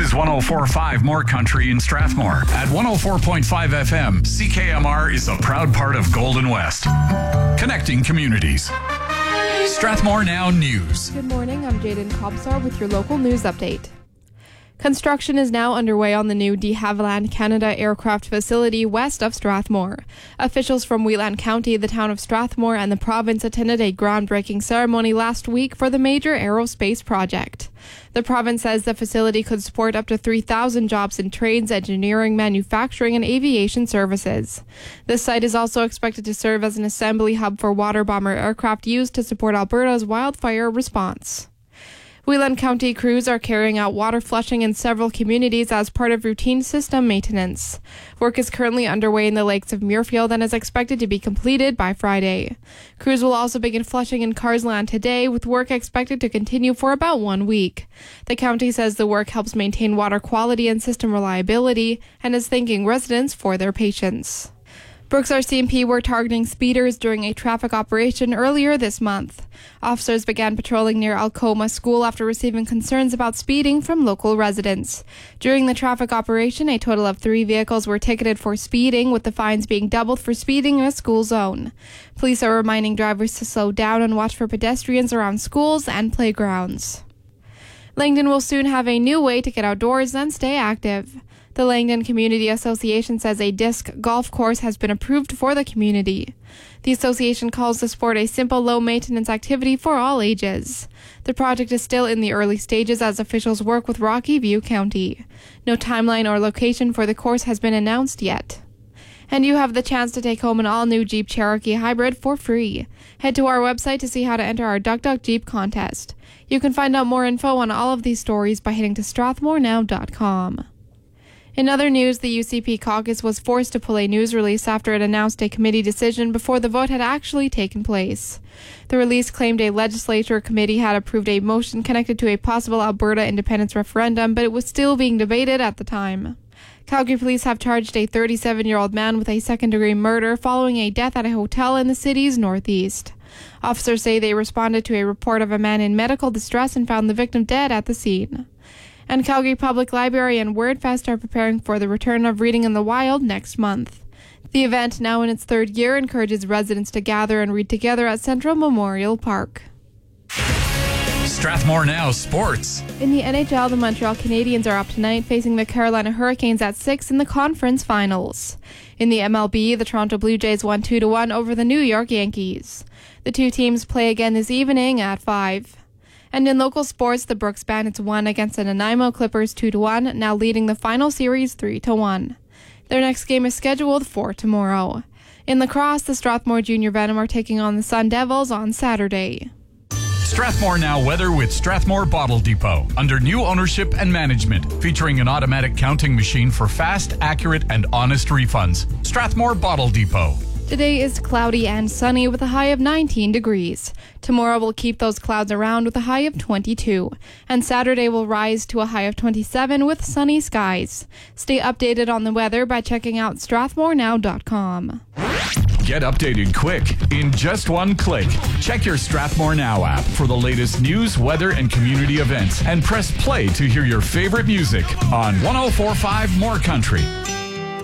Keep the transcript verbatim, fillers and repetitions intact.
is one oh four point five More Country in Strathmore. At one oh four point five F M, C K M R is a proud part of Golden West. Connecting communities. Strathmore Now News. Good morning, I'm Jaden Kobsar with your local news update. Construction is now underway on the new de Havilland Canada aircraft facility west of Strathmore. Officials from Wheatland County, the town of Strathmore, and the province attended a groundbreaking ceremony last week for the major aerospace project. The province says the facility could support up to three thousand jobs in trades, engineering, manufacturing, and aviation services. This site is also expected to serve as an assembly hub for water bomber aircraft used to support Alberta's wildfire response. Wheatland County crews are carrying out water flushing in several communities as part of routine system maintenance. Work is currently underway in the lakes of Muirfield and is expected to be completed by Friday. Crews will also begin flushing in Carsland today, with work expected to continue for about one week. The county says the work helps maintain water quality and system reliability and is thanking residents for their patience. Brooks R C M P were targeting speeders during a traffic operation earlier this month. Officers began patrolling near Alcoma School after receiving concerns about speeding from local residents. During the traffic operation, a total of three vehicles were ticketed for speeding, with the fines being doubled for speeding in a school zone. Police are reminding drivers to slow down and watch for pedestrians around schools and playgrounds. Langdon will soon have a new way to get outdoors and stay active. The Langdon Community Association says a disc golf course has been approved for the community. The association calls the sport a simple, low-maintenance activity for all ages. The project is still in the early stages as officials work with Rocky View County. No timeline or location for the course has been announced yet. And you have the chance to take home an all-new Jeep Cherokee Hybrid for free. Head to our website to see how to enter our Duck Duck Jeep contest. You can find out more info on all of these stories by heading to strathmore now dot com. In other news, the U C P caucus was forced to pull a news release after it announced a committee decision before the vote had actually taken place. The release claimed a legislature committee had approved a motion connected to a possible Alberta independence referendum, but it was still being debated at the time. Calgary police have charged a thirty-seven-year-old man with a second-degree murder following a death at a hotel in the city's northeast. Officers say they responded to a report of a man in medical distress and found the victim dead at the scene. And Calgary Public Library and WordFest are preparing for the return of Reading in the Wild next month. The event, now in its third year, encourages residents to gather and read together at Central Memorial Park. Strathmore Now Sports. In the N H L, the Montreal Canadiens are up tonight, facing the Carolina Hurricanes at six in the conference finals. In the M L B, the Toronto Blue Jays won two to one over the New York Yankees. The two teams play again this evening at five. And in local sports, the Brooks Bandits won against the Nanaimo Clippers two to one, now leading the final series three to one. Their next game is scheduled for tomorrow. In lacrosse, the Strathmore Junior Venom are taking on the Sun Devils on Saturday. Strathmore Now weather with Strathmore Bottle Depot. Under new ownership and management, featuring an automatic counting machine for fast, accurate, and honest refunds. Strathmore Bottle Depot. Today is cloudy and sunny with a high of nineteen degrees. Tomorrow will keep those clouds around with a high of twenty-two. And Saturday will rise to a high of twenty-seven with sunny skies. Stay updated on the weather by checking out strathmore now dot com. Get updated quick in just one click. Check your Strathmore Now app for the latest news, weather, and community events. And press play to hear your favorite music on one oh four point five More Country.